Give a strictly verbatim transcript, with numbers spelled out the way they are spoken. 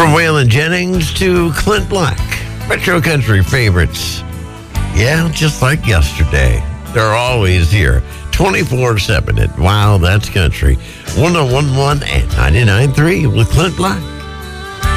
From Waylon Jennings to Clint Black, Metro Country favorites. Yeah, just like yesterday. They're always here, twenty-four seven at Wow, That's Country. one oh one point one and ninety-nine point three with Clint Black.